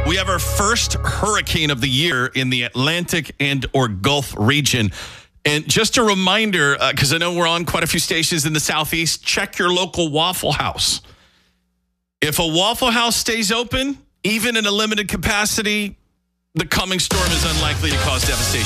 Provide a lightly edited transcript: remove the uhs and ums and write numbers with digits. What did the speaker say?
We have our first hurricane of the year in the Atlantic and or Gulf region. And just a reminder, because I know we're on quite a few stations in the Southeast, check your local Waffle House. If a Waffle House stays open, even in a limited capacity, the coming storm is unlikely to cause devastation.